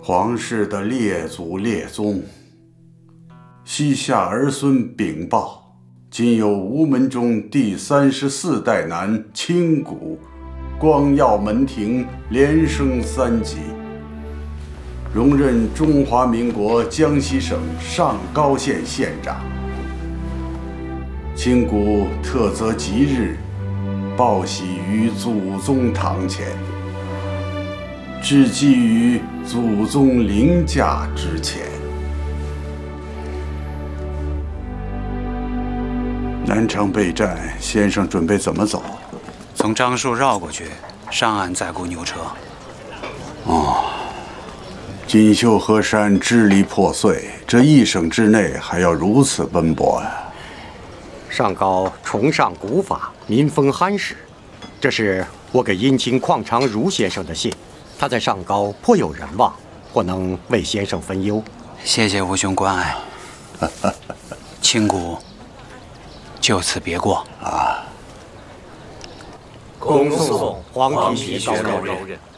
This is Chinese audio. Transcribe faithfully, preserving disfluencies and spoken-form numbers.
皇室的列祖列宗，膝下儿孙禀报，今有吴门中第三十四代男清谷，光耀门庭，连升三级，荣任中华民国江西省上高县县长。清谷特择吉日，报喜于祖宗堂前，致祭于祖宗灵驾之前。南昌备战，先生准备怎么走？ 从樟树绕过去，上岸再雇牛车。 哦，锦绣河山支离破碎，这一省之内还要如此奔波啊！ 上高崇尚古法，民风憨实，这是我给姻亲邝长儒先生的信。他在上高颇有人望，或能为先生分忧。 谢谢吴兄关爱。清谷就此别过啊！ 恭送黄皮学高人。